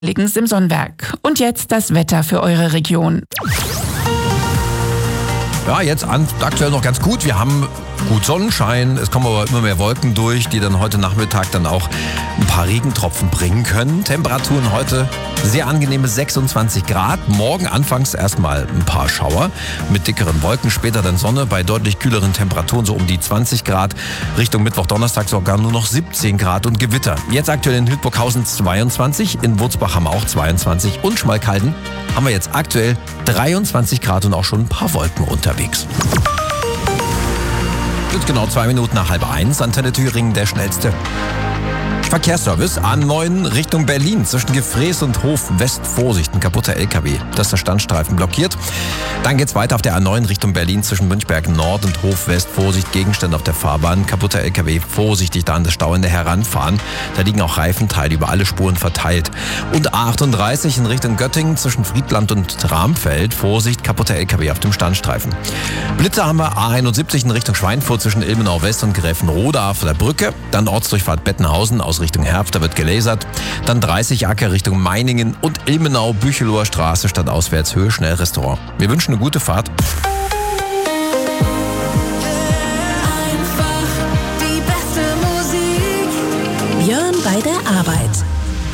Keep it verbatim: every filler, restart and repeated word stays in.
Simsonwerk. Und jetzt das Wetter für eure Region. Ja, jetzt an, aktuell noch ganz gut. Wir haben gut Sonnenschein. Es kommen aber immer mehr Wolken durch, die dann heute Nachmittag dann auch ein paar Regentropfen bringen können. Temperaturen heute sehr angenehme sechsundzwanzig Grad. Morgen anfangs erstmal ein paar Schauer mit dickeren Wolken. Später dann Sonne bei deutlich kühleren Temperaturen, so um die zwanzig Grad. Richtung Mittwoch, Donnerstag sogar nur noch siebzehn Grad und Gewitter. Jetzt aktuell in Hildburghausen zweiundzwanzig. In Wurzbach haben wir auch zweiundzwanzig. Und Schmalkalden haben wir jetzt aktuell dreiundzwanzig Grad und auch schon ein paar Wolken unterwegs. Jetzt genau zwei Minuten nach halb eins. Antenne Thüringen, der schnellste Verkehrsservice. A neun Richtung Berlin. Zwischen Gefrees und Hof West Vorsicht. Ein kaputter L K W. Das ist der Standstreifen blockiert. Dann geht's weiter auf der A neun Richtung Berlin. Zwischen Münchberg Nord und Hof West Vorsicht. Gegenstände auf der Fahrbahn. Kaputter L K W. Vorsichtig da an das Stauende heranfahren. Da liegen auch Reifenteile über alle Spuren verteilt. Und A achtunddreißig in Richtung Göttingen. Zwischen Friedland und Tramfeld. Vorsicht, kaputter L K W auf dem Standstreifen. Blitzer haben wir A einundsiebzig in Richtung Schweinfurt. Zwischen Ilmenau West und Gräfenrode auf der Brücke. Dann Ortsdurchfahrt Bettenhausen aus Richtung Herft, da wird gelasert. Dann dreißig Acker Richtung Meiningen und Ilmenau, Büchelower Straße statt Auswärtshöhe Schnellrestaurant. Wir wünschen eine gute Fahrt.